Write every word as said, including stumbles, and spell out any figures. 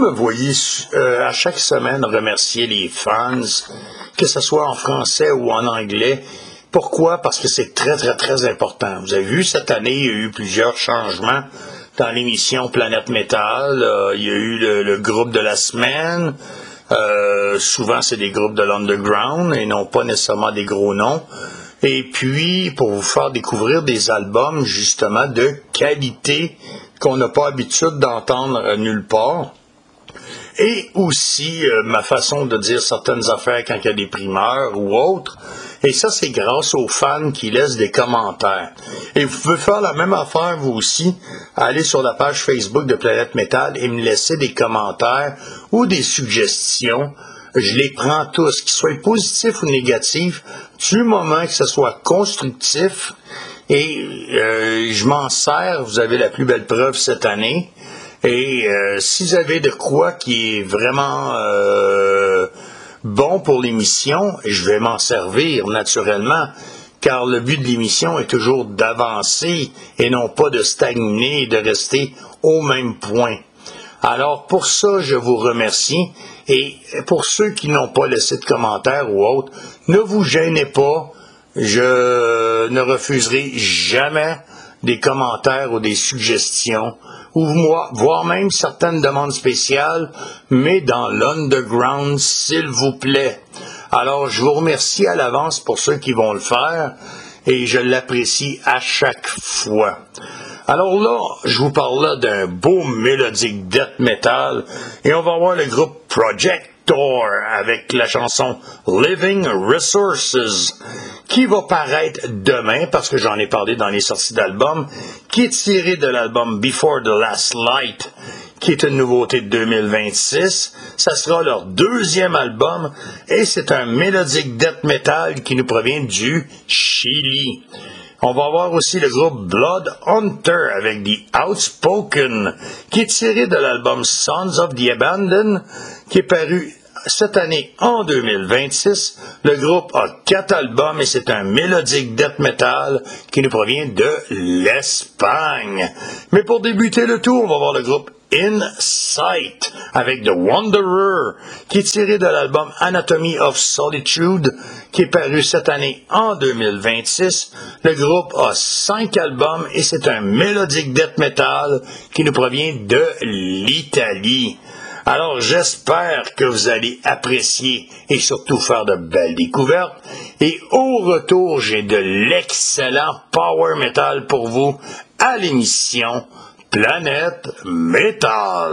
me voyez euh, à chaque semaine remercier les fans, que ce soit en français ou en anglais. Pourquoi? Parce que c'est très, très, très important. Vous avez vu, cette année, il y a eu plusieurs changements dans l'émission Planète Métal. Euh, il y a eu le, le groupe de la semaine. Euh, souvent, c'est des groupes de l'underground et non pas nécessairement des gros noms. Et puis, pour vous faire découvrir des albums, justement, de qualité qu'on n'a pas l'habitude d'entendre euh, nulle part. Et aussi, euh, ma façon de dire certaines affaires quand il y a des primeurs ou autres. Et ça, c'est grâce aux fans qui laissent des commentaires. Et vous pouvez faire la même affaire, vous aussi, aller sur la page Facebook de Planète Métal et me laisser des commentaires ou des suggestions. Je les prends tous, qu'ils soient positifs ou négatifs, du moment que ce soit constructif. Et euh, je m'en sers, vous avez la plus belle preuve cette année. Et euh, si vous avez de quoi qui est vraiment euh, bon pour l'émission, je vais m'en servir naturellement, car le but de l'émission est toujours d'avancer et non pas de stagner et de rester au même point. Alors pour ça, je vous remercie. Et pour ceux qui n'ont pas laissé de commentaires ou autres, ne vous gênez pas. Je ne refuserai jamais des commentaires ou des suggestions, ou moi, voire même certaines demandes spéciales, mais dans l'underground, s'il vous plaît. Alors, je vous remercie à l'avance pour ceux qui vont le faire, et je l'apprécie à chaque fois. Alors là, je vous parle là d'un beau mélodique death metal, et on va voir le groupe Projector avec la chanson Living Resources, qui va paraître demain, parce que j'en ai parlé dans les sorties d'albums, qui est tiré de l'album Before the Last Light, qui est une nouveauté de deux mille vingt-six. Ça sera leur deuxième album, et c'est un mélodique death metal qui nous provient du Chili. On va avoir aussi le groupe Blood Hunter avec The Outspoken, qui est tiré de l'album Sons of the Abandoned, qui est paru cette année en deux mille vingt-six. Le groupe a quatre albums et c'est un mélodique death metal qui nous provient de l'Espagne. Mais pour débuter le tour, on va voir le groupe Insight avec The Wanderer, qui est tiré de l'album Anatomy of Solitude, qui est paru cette année en deux mille vingt-six. Le groupe a cinq albums et c'est un mélodique death metal qui nous provient de l'Italie. Alors j'espère que vous allez apprécier et surtout faire de belles découvertes. Et au retour, j'ai de l'excellent power metal pour vous à l'émission Planète Métal.